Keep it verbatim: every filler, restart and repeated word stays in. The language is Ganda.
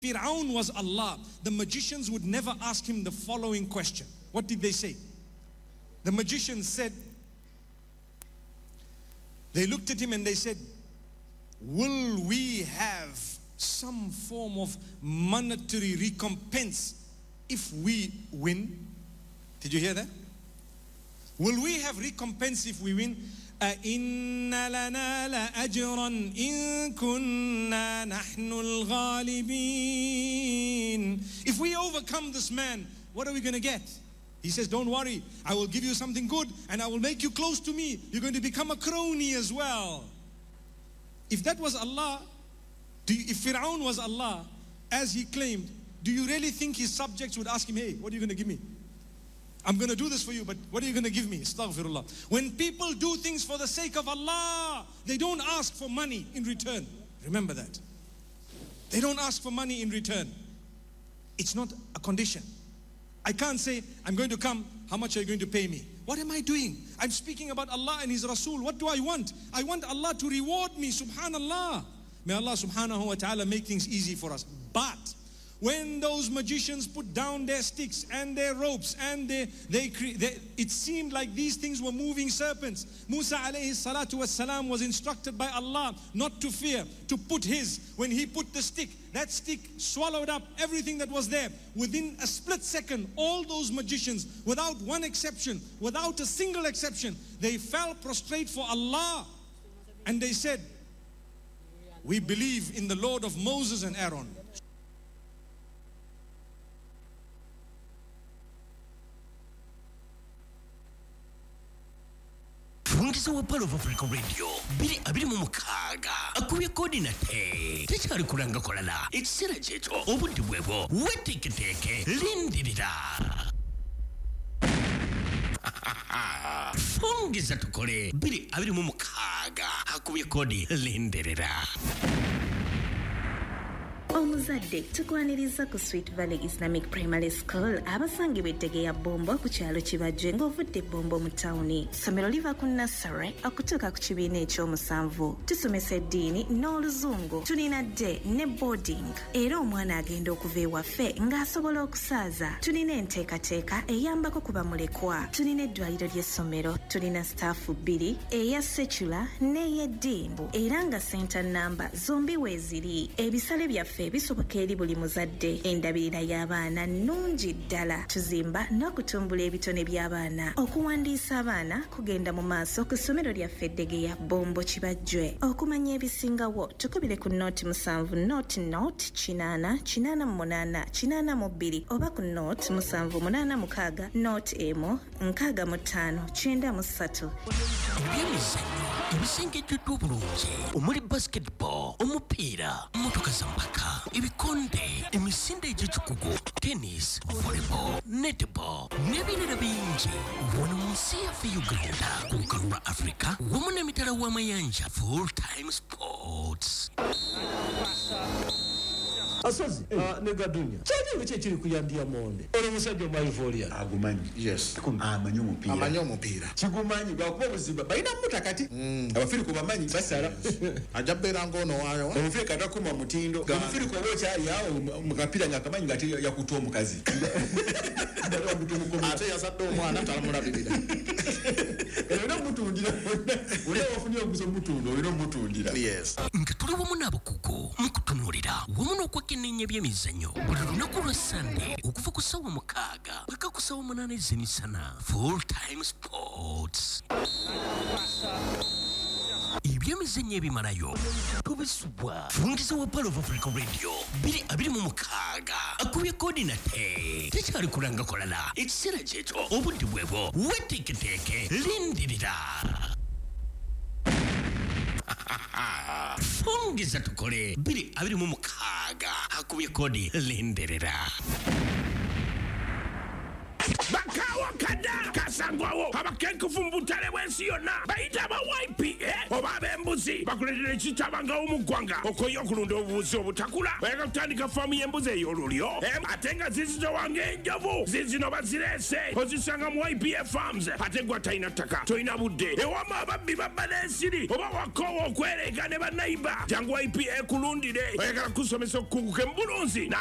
Fir'aun was Allah, the magicians would never ask him the following question. What did they say? The magicians said, they looked at him and they said, will we have some form of monetary recompense if we win? Did you hear that? Will we have recompense if we win? أَإِنَّ لَنَا لَأَجْرًا إِن كُنَّا نَحْنُ الْغَالِبِينَ. If we overcome this man, what are we going to get? He says, don't worry, I will give you something good and I will make you close to me. You're going to become a crony as well. If that was Allah, do you, if Fir'aun was Allah, as he claimed, do you really think his subjects would ask him, hey, what are you going to give me? I'm going to do this for you, but what are you going to give me? Astaghfirullah. When people do things for the sake of Allah, they don't ask for money in return. Remember that. They don't ask for money in return. It's not a condition. I can't say, I'm going to come, how much are you going to pay me? What am I doing? I'm speaking about Allah and His Rasul. What do I want? I want Allah to reward me, subhanallah. May Allah subhanahu wa ta'ala make things easy for us. But when those magicians put down their sticks and their ropes and they, they, they, it seemed like these things were moving serpents. Musa alayhi salatu wassalam was instructed by Allah not to fear, to put his. When he put the stick, that stick swallowed up everything that was there. Within a split second, all those magicians, without one exception, without a single exception, they fell prostrate for Allah. And they said, we believe in the Lord of Moses and Aaron. Fungiza wa Pearl of Africa Radio bili abili mu mukaga akubye coordinate tekyali kulanga kolala ekisera kyekyo obudde bwebwo weteketeke lindirira fungiza tukole bili abili mu mukaga akubye kodi lindirira. Omuzadde tukwaniriza ku Sweet Valley Islamic Primary School abasangibwa Ettegeya Bombo ku kyalo Kibajje ng'ovudde Bombo mu tawuni. Ssomero liva ku nursery okutuuka ku kibiina ekyomusanvu. Tusomesa eddiini n'oluzungu. Tulina day ne boarding. Era omwana agenda okuva ewaffe ng'asobola okusaaza. Tulina enteekateeka eyambako ku bamulekwa. Tulina eddwaliro ly'essomero. Tulina staafu bbiri eya secular n'ey'eddimbu. Era nga center number zombi weeziri. Ebisale byaffe bisoboka eri buli muzadde. Endabirira y'abaana nnungi ddala. Tuzimba n'okutumbula ebitone by'abaana. Okuwandiisa abaana kugenda mu maaso ku ssomero lyaffe Ettegeya Bombo Kibajje. Okumanya ebisingawo tukubire ku nooti musanvu nooti nooti kinaana kinaana mu munaana kinaana mu bbiri oba ku nooti musanvu munaana mukaaga nooti emu nkaaga mu ttaano kyenda mu ssatu. Ebyemizannyo ebisengejjeddwa obulungi omuli basketball, omupiira, mmotoka za mpaka, ibikonde, emisinde egy'ekikugu, tennis, volleyball, netball n'ebirala bingi wano mu nsi yaffe Uganda ku lukalu lwa Africa wamu n'emitala w'amayanja full time sports. Asozi uh, negadunya kyali biche kiri kuyandia monde ono musajja maivolia agumanyi yes amanyi omupiira amanyi omupiira kigumanyi gwakuba obuzimba balina mutakati abafiri ku bamanyi basala ajabera ngono wayo omufiri katakuma mutindo omufiri ko bocha yawo mukapira nyakamanyi ngati yakutoa omukazi ate yasadde omwana talamulabirira era mutundira wona wafunye okuzo mutundo era mutundira yes nga tuli wamu n'abakugu mukutunulira wamu n'okwekenneenya by'emizannyo buli lunaku lwa Sunday okuva ku ssaawa mukaaga paka ku ssaawa munaana ez'emisana full time sports. Ebyemizannyo ebimalayo tubisubwa fungiza wa Pearl of Africa Radio biri abiri mu mukaaga akubye coordinate tekyali kulanga kolala ekisera kyekyo obudde bwebwo weteeketeeke lindirira. Fungiza tukole biri abiri mu mukaaga akubye kodi lindirira. Bakawa kada kasangwawo abakenkufu mu butale bw'ensi yonna bayita aba Y P A oba ab'embuzi bakuletera ekitabangawo mu ggwanga okoye okulunda obubuzi obutakula oyagala kutandika faamu y'embuzi ey'olulyo ate nga zizitowanga enjovu zizino bazireese ozisanga mu Y P A Farms ate gwa talina ttaka tolina budde ewama ababbi babba n'ensiri oba wakoowa okwereega ne bannayiba jangu Y P A kulundire oyagala kusomesa okukunguka embulunzi